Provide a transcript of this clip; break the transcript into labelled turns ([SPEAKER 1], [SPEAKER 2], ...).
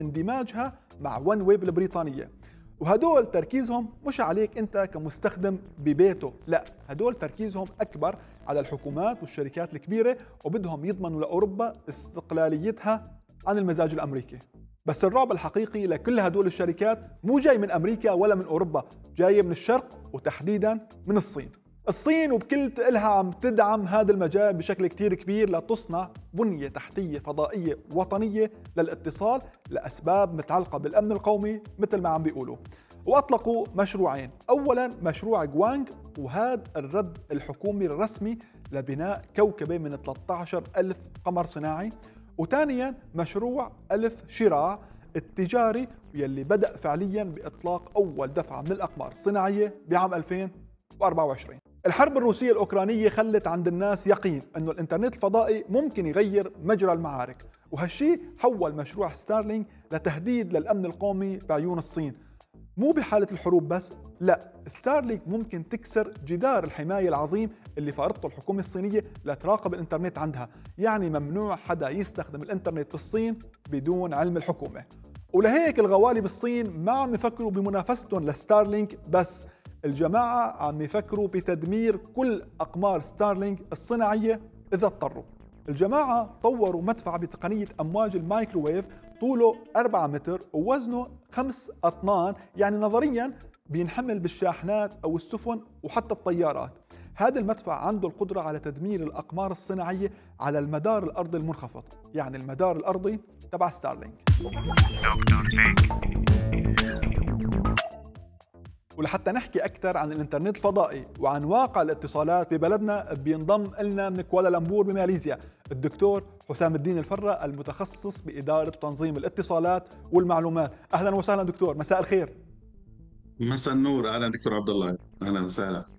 [SPEAKER 1] اندماجها مع ون ويب البريطانية. وهدول تركيزهم مش عليك أنت كمستخدم ببيته، لا، هدول تركيزهم أكبر على الحكومات والشركات الكبيرة، وبدهم يضمنوا لأوروبا استقلاليتها عن المزاج الأمريكي. بس الرعب الحقيقي لكل هدول الشركات مو جاي من أمريكا ولا من أوروبا، جاي من الشرق وتحديداً من الصين. الصين وبكل تقلها عم تدعم هذا المجال بشكل كتير كبير لتصنع بنية تحتية فضائية وطنية للاتصال لأسباب متعلقة بالأمن القومي مثل ما عم بيقولوا. وأطلقوا مشروعين، أولاً مشروع جوانغ، وهذا الرد الحكومي الرسمي لبناء كوكبة من 13 ألف قمر صناعي، وثانياً مشروع ألف شراع التجاري يلي بدأ فعلياً بإطلاق أول دفعة من الأقمار الصناعية بعام 2024. الحرب الروسية الأوكرانية خلت عند الناس يقين أنه الإنترنت الفضائي ممكن يغير مجرى المعارك، وهالشي حول مشروع ستارلينك لتهديد للأمن القومي بعيون الصين. مو بحالة الحروب بس، لا، ستارلينك ممكن تكسر جدار الحماية العظيم اللي فرضته الحكومة الصينية لتراقب الإنترنت عندها. يعني ممنوع حدا يستخدم الإنترنت بالصين بدون علم الحكومة. ولهيك الغوالي بالصين ما عم يفكروا بمنافستهم لستارلينك بس، الجماعة عم يفكروا بتدمير كل أقمار ستارلينك الصناعية إذا اضطروا. الجماعة طوروا مدفع بتقنية أمواج المايكروويف طوله 4 متر ووزنه 5 أطنان، يعني نظرياً بينحمل بالشاحنات أو السفن وحتى الطيارات. هذا المدفع عنده القدرة على تدمير الأقمار الصناعية على المدار الأرضي المنخفض، يعني المدار الأرضي تبع ستارلينك. ولحتى نحكي أكثر عن الإنترنت الفضائي وعن واقع الاتصالات ببلدنا بينضم لنا من كوالالمبور بماليزيا الدكتور حسام الدين الفرة، المتخصص بإدارة وتنظيم الاتصالات والمعلومات. أهلا وسهلا دكتور، مساء الخير.
[SPEAKER 2] مساء النور، اهلا دكتور عبد الله، اهلا وسهلا.